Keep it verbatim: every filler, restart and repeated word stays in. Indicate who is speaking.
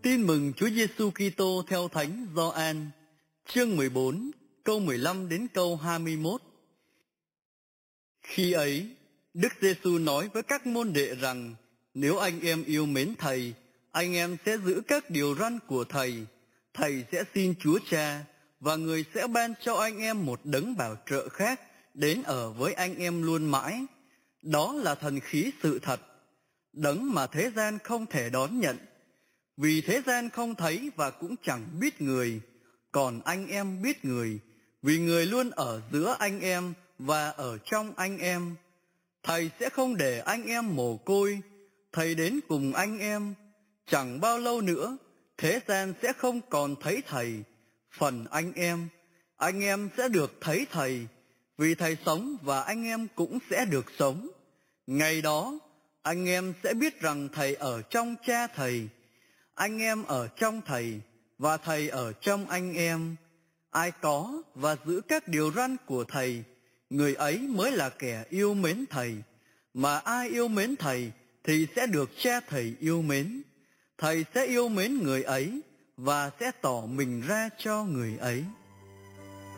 Speaker 1: Tin mừng Chúa Giêsu Kitô theo Thánh Gioan, chương mười bốn, câu mười lăm đến câu hai mươi mốt. Khi ấy, Đức Giêsu nói với các môn đệ rằng: nếu anh em yêu mến Thầy, anh em sẽ giữ các điều răn của Thầy. Thầy sẽ xin Chúa Cha, và Người sẽ ban cho anh em một đấng bảo trợ khác đến ở với anh em luôn mãi. Đó là thần khí sự thật, đấng mà thế gian không thể đón nhận, vì thế gian không thấy và cũng chẳng biết Người. Còn anh em biết Người, vì Người luôn ở giữa anh em và ở trong anh em. Thầy sẽ không để anh em mồ côi, Thầy đến cùng anh em. Chẳng bao lâu nữa, thế gian sẽ không còn thấy Thầy. Phần anh em, anh em sẽ được thấy Thầy, vì Thầy sống và anh em cũng sẽ được sống. Ngày đó, anh em sẽ biết rằng Thầy ở trong Cha Thầy, anh em ở trong Thầy, và Thầy ở trong anh em. Ai có và giữ các điều răn của Thầy, người ấy mới là kẻ yêu mến Thầy. Mà ai yêu mến Thầy thì sẽ được Cha Thầy yêu mến. Thầy sẽ yêu mến người ấy và sẽ tỏ mình ra cho người ấy.